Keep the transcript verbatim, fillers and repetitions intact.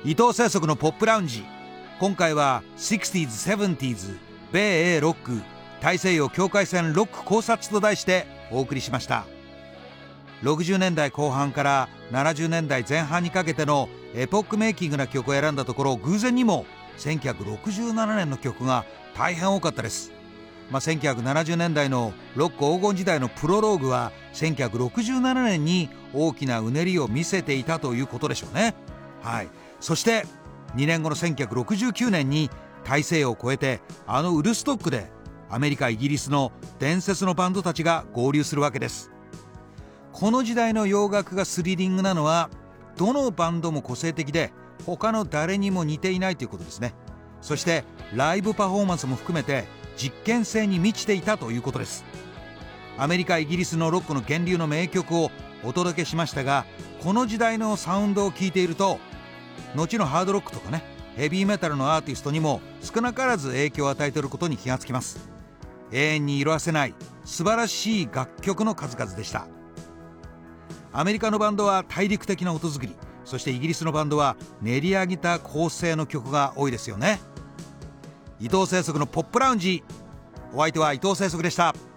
伊藤清則のポップラウンジ。今回は シックスティーズ、セブンティーズ 米英ロック大西洋境界線ロック考察と題してお送りしました。ろくじゅうねんだいこう半からななじゅうねんだいぜん半にかけてのエポックメイキングな曲を選んだところ、偶然にもせんきゅうひゃくろくじゅうななねんの曲が大変多かったです。まあ、せんきゅうひゃくななじゅうねんだいのロック黄金時代のプロローグはせんきゅうひゃくろくじゅうななねんに大きなうねりを見せていたということでしょうね。はい。そしてにねんごのせんきゅうひゃくろくじゅうきゅうねんに大西洋を越えてあのウルストックでアメリカイギリスの伝説のバンドたちが合流するわけです。この時代の洋楽がスリリングなのは、どのバンドも個性的で他の誰にも似ていないということですね。そしてライブパフォーマンスも含めて実験性に満ちていたということです。アメリカイギリスのロックの源流の名曲をお届けしましたが、この時代のサウンドを聴いていると、後のハードロックとかね、ヘビーメタルのアーティストにも少なからず影響を与えていることに気がつきます。永遠に色あせない素晴らしい楽曲の数々でした。アメリカのバンドは大陸的な音作り、そしてイギリスのバンドは練り上げた構成の曲が多いですよね。伊藤清則のポップラウンジ。お相手は伊藤清則でした。